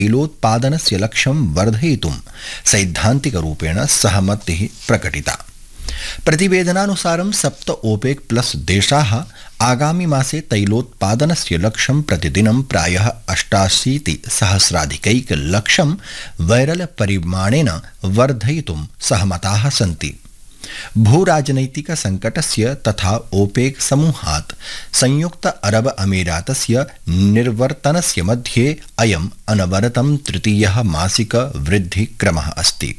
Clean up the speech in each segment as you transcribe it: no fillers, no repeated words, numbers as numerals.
तैलोत्पादनस्य लक्ष्यं वर्धयितुं सैद्धान्तिकरूपेण सहमतिः प्रकटिता। प्रतिवेदनानुसारं 7 ओपेक प्लस देशाः आगामि मासे तैलोत्पादनस्य लक्ष्यं प्रतिदिनं प्रायः 88,000 वैरल परिमाणेन वर्धयितुं सहमताः सन्ति। भूराजनैतिक संकटस्य तथा ओपेक समूहात् संयुक्त अरब अमीरातस्य निर्वर्तनस्य मध्ये अयम् अनवरतं तृतीयः मासिक वृद्धिक्रमः अस्ति।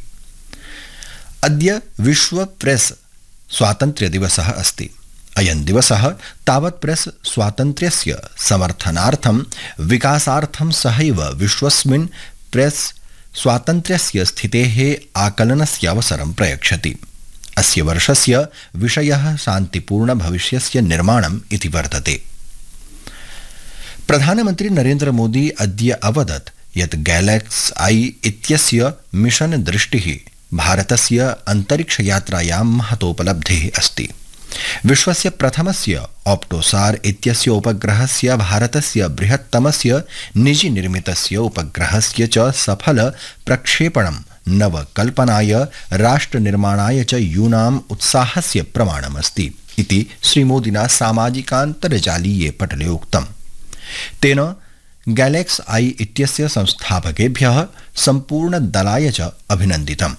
अद्य विश्व प्रेस स्वातन्त्र्य दिवसः अस्ति। अयं दिवसः तावत् प्रेस स्वातन्त्र्यस्य समर्थनार्थं विकासार्थं सहैव विश्वस्मिन् प्रेस स्वातन्त्र्यस्य स्थितेः आकलनस्य अवसरं प्रयच्छति। अस्य वर्षस्य विषयः शान्तिपूर्ण भविष्यस्य निर्माणम् इति वर्तते। प्रधानमन्त्री नरेन्द्र मोदी अद्य अवदत् यत् गैलेक्स आई इत्यस्य मिशन दृष्टिः भारतस्य अंतरिक्षयात्रायां महतोपलब्धिः अस्ति। विश्वस्य प्रथमस्य ऑप्टोसार इत्यस्य उपग्रहस्य भारतस्य बृहत्तमस्य निजी निर्मितस्य उपग्रहस्य च सफल प्रक्षेपणं नवकल्पनाय राष्ट्रनिर्माणाय च यूनाम् उत्साहस्य प्रमाणमस्ति इति श्रीमोदिना सामाजिकान्तर्जालीये पटले उक्तम्। तेन गैलेक्स आई इत्यस्य संस्थापकेभ्यः सम्पूर्णदलाय च अभिनन्दितम्।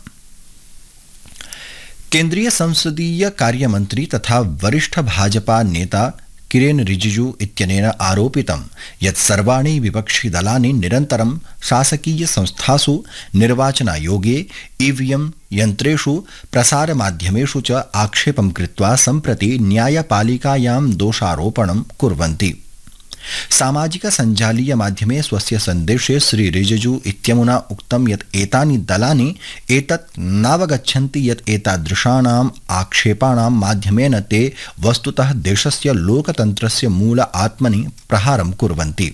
केन्द्रीय संसदीय कार्यमन्त्री तथा वरिष्ठ भाजपा नेता किरेन रिजिजू इत्यनेन आरोपितं यत् सर्वाणि विपक्षि दलानि निरन्तरं शासकीय संस्थासु निर्वाचनायोगे ईवीएम यन्त्रेषु प्रसारमाध्यमेषु च आक्षेपं कृत्वा सम्प्रति न्यायपालिकायां दोषारोपणं कुर्वन्ति। सामाजिक सञ्जालीय माध्यमे स्वस्य सन्देशे श्री रिजिजू इत्यमुना उक्तं यत् एतानि दलानि एतत् नावगच्छन्ति यत् एतादृशानाम् आक्षेपाणां माध्यमेन ते वस्तुतः देशस्य लोकतन्त्रस्य मूल आत्मनि प्रहारं कुर्वन्ति।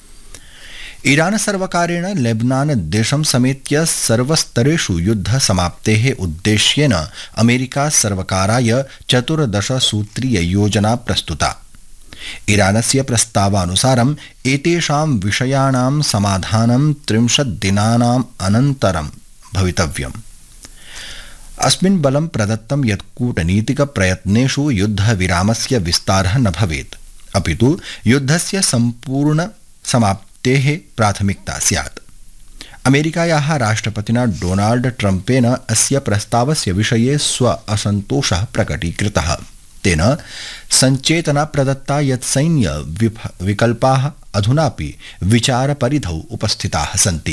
ईरान सर्वकारेण लेबनान देशं समेत्य सर्वस्तरेषु युद्ध समाप्तेः उद्देश्येन अमेरिका सर्वकाराय 14 सूत्रीय योजना प्रस्तुता। ईरानस्य प्रस्तावानुसारम् एतेषां विषयाणां समाधानं 30 दिनानाम् अनन्तरं भवितव्यम्। अस्मिन् बलं प्रदत्तं यत् कूटनीतिकप्रयत्नेषु युद्धविरामस्य विस्तारः न भवेत्, अपितु युद्धस्य सम्पूर्ण समाप्तेः प्राथमिकता स्यात्। अमेरिकायाः राष्ट्रपतिना डोनाल्ड ट्रम्पेन अस्य प्रस्तावस्य विषये स्व असन्तोषः प्रकटीकृतः। तेन संचेतना प्रदत्ता यत् सैन्य विकल्पाः अधुनापि विचारपरिधौ उपस्थिताः सन्ति।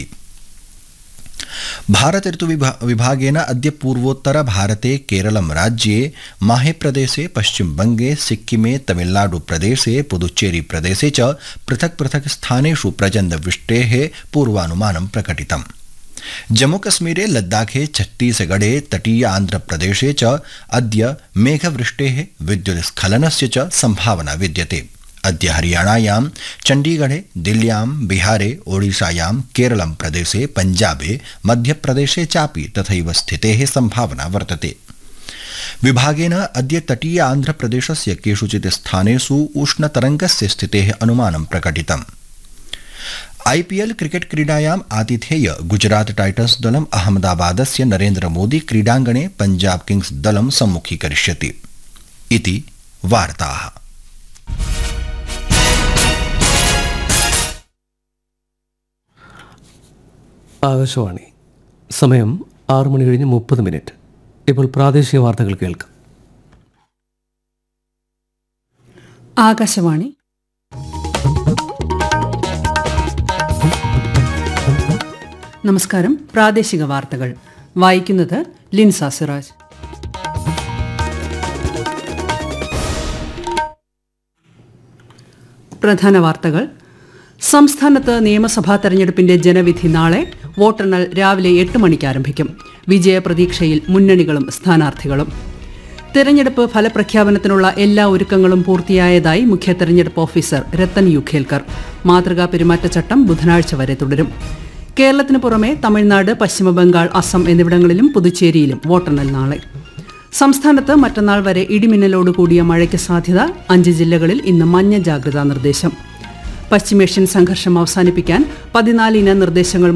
भारत ऋतुविभागेन अद्य पूर्वोत्तर भारते केरलं राज्ये माहे प्रदेशे पश्चिमबंगे सिक्किमे तमिलनाडु प्रदेशे पुदुच्चेरी प्रदेशे च पृथक् पृथक् स्थानेषु प्रचण्डवृष्टेः पूर्वानुमानं प्रकटितम्। जम्मूकश्मीरे लद्दाखे छत्तीसगढ़े तटीय आन्ध्रप्रदेशे च अद्य मेघवृष्टेः विद्युत्स्खलनस्य च संभावना विद्यते। अद्य हरियाणायां चण्डीगढ़े दिल्ल्यां बिहारे ओडिशायां केरलं प्रदेशे पञ्जाबे मध्यप्रदेशे चापि तथैव स्थितेः संभावना वर्तते। विभागेन अद्य तटीय आन्ध्रप्रदेशस्य केषुचित् स्थानेषु उष्णतरङ्गस्य स्थितेः अनुमानं प्रकटितम्। आईपीएल क्रिकेट क्रीडायाम् आतिथेय गुजरात टाइटन्स दलम् अहमदाबादस्य नरेन्द्र मोदी क्रीडाङ्गणे पंजाब किंग्स दलं सम्मुखीकरिष्यति इति वार्ताः। ആകാശവാണി സമയം 6:30 ഇപ്പോൾ പ്രാദേശിക വാർത്തകൾ കേൾക്കാം. ആകാശവാണി നമസ്കാരം. പ്രാദേശിക വാർത്തകൾ വായിക്കുന്നത് ലിൻസ സിറാജ്. പ്രധാന വാർത്തകൾ. സംസ്ഥാനത്ത് നിയമസഭാ തെരഞ്ഞെടുപ്പിന്റെ ജനവിധി നാളെ. വോട്ടെണ്ണൽ രാവിലെ 8 മണിക്ക് ആരംഭിക്കും. വിജയപ്രതീക്ഷയിൽ മുന്നണികളും സ്ഥാനാർത്ഥികളും. തെരഞ്ഞെടുപ്പ് ഫലപ്രഖ്യാപനത്തിനുള്ള എല്ലാ ഒരുക്കങ്ങളും പൂർത്തിയായതായി മുഖ്യ തെരഞ്ഞെടുപ്പ് ഓഫീസർ രത്തൻ യു ഖേൽക്കർ. മാതൃകാ പെരുമാറ്റച്ചട്ടം ബുധനാഴ്ച വരെ തുടരും. കേരളത്തിന് പുറമെ തമിഴ്നാട്, പശ്ചിമബംഗാൾ, അസം എന്നിവിടങ്ങളിലും പുതുച്ചേരിയിലും വോട്ടെണ്ണൽ നാളെ. സംസ്ഥാനത്ത് മറ്റന്നാൾ വരെ ഇടിമിന്നലോട് കൂടിയ മഴയ്ക്ക് സാധ്യത. 5 ജില്ലകളിൽ ഇന്ന് മഞ്ഞ ജാഗ്രതാ നിർദ്ദേശം. പശ്ചിമേഷ്യൻ സംഘർഷം അവസാനിപ്പിക്കാൻ 14 ഇന നിർദ്ദേശങ്ങൾ